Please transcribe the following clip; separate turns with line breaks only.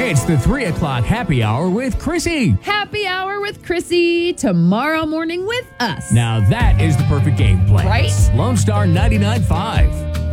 It's the 3 o'clock happy hour with Chrissy.
Happy hour with Chrissy tomorrow morning with us.
Now that is the perfect game plan.
Right?
Lone Star 99.5.